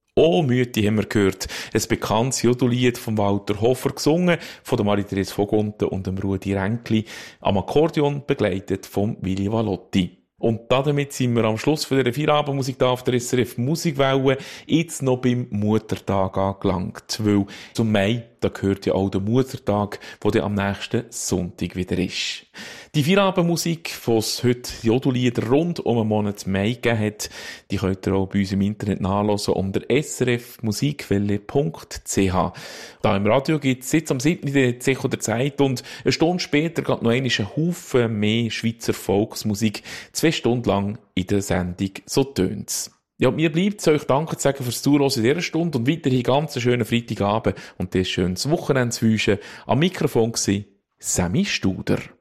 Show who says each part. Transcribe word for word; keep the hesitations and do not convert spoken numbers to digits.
Speaker 1: «Oh, Mütti» haben wir gehört. Ein bekanntes Jodellied von Walter Hofer gesungen, von der Marie-Therese Vogunten und dem Rudi Ränkli, am Akkordeon begleitet vom Willy Valotti. Und damit sind wir am Schluss von dieser Feierabendmusik da auf der S R F Musikwelle jetzt noch beim Muttertag angelangt. Weil zum Mai, da gehört ja auch der Muttertag, der dann am nächsten Sonntag wieder ist. Die Feierabendmusik, die es heute Jodellieder rund um einen Monat Mai gegeben hat, die könnt ihr auch bei uns im Internet nachhören unter s r f musikwelle punkt c h. Da im Radio gibt es jetzt am siebten der Zeche der Zeit und eine Stunde später geht noch einmal ein Haufen mehr Schweizer Volksmusik, zwei Stunden lang in der Sendung «So tönt's». Ja, mir bleibt es euch Danke zu sagen fürs Zuhören in dieser Stunde und weiterhin ganz einen schönen Freitagabend und ein schönes Wochenende zu wünschen. Am Mikrofon war Sammy Studer.